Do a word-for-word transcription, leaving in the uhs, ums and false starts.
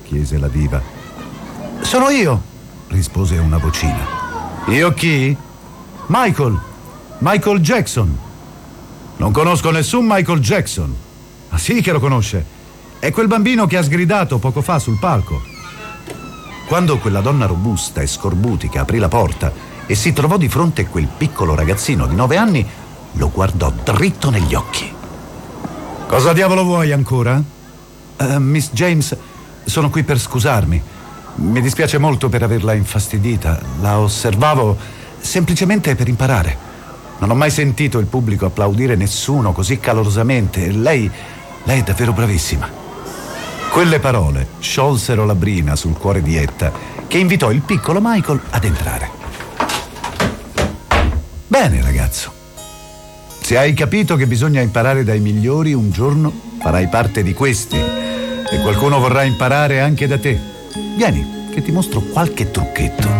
chiese la diva. Sono io, rispose una vocina. Io chi? Michael, Michael Jackson. Non conosco nessun Michael Jackson. Ma sì che lo conosce. È quel bambino che ha sgridato poco fa sul palco. Quando quella donna robusta e scorbutica aprì la porta e si trovò di fronte a quel piccolo ragazzino di nove anni, lo guardò dritto negli occhi. Cosa diavolo vuoi ancora? Uh, Miss James, sono qui per scusarmi. Mi dispiace molto per averla infastidita. La osservavo semplicemente per imparare. Non ho mai sentito il pubblico applaudire nessuno così calorosamente. Lei, lei è davvero bravissima. Quelle parole sciolsero la brina sul cuore di Etta, che invitò il piccolo Michael ad entrare. Bene, ragazzo. Se hai capito che bisogna imparare dai migliori, un giorno farai parte di questi e qualcuno vorrà imparare anche da te. Vieni, che ti mostro qualche trucchetto.